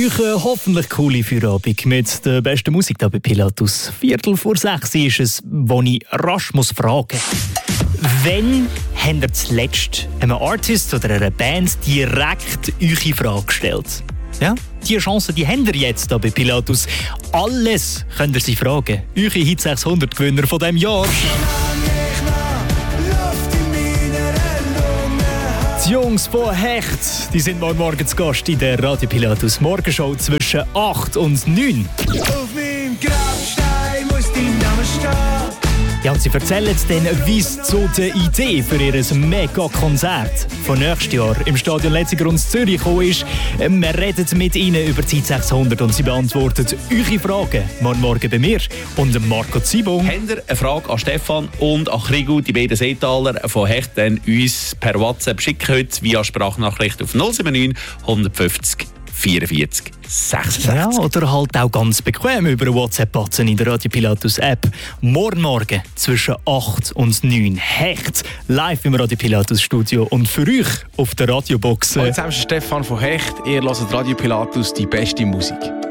euch eine hoffentlich coole Feierabend mit der besten Musik hier bei Pilatus. 5:45 ist es, wo ich rasch fragen muss. Wann habt ihr zuletzt einem Artist oder einer Band direkt eure Frage gestellt? Ja? Diese Chance die habt ihr jetzt hier bei Pilatus. Alles könnt ihr sie fragen. Eure Hit 600 Gewinner von diesem Jahr. Die Jungs von Hecht, die sind morgen zu Gast in der Radio Pilatus Morgenshow zwischen 8 und 9. Auf meinem Grabstein muss dein Name stehen. Ja, und sie erzählen dann, wie es zu der Idee für ihr Mega-Konzert von nächstes Jahr im Stadion Letziger und Zürich gekommen ist. Wir reden mit ihnen über die Zeit 600 und sie beantworten eure Fragen. Morgen bei mir und Marco Zibung. Habt ihr eine Frage an Stefan und an Krigu, die beiden Seetaler von Hecht, dann uns per WhatsApp schicken heute via Sprachnachricht auf 079 150 44 66. Ja, oder halt auch ganz bequem über einen WhatsApp-Button in der Radio Pilatus App. Morgen zwischen 8 und 9. Hecht live im Radio Pilatus Studio und für euch auf der Radiobox. Hallo zusammen, Stefan von Hecht. Ihr hört Radio Pilatus, die beste Musik.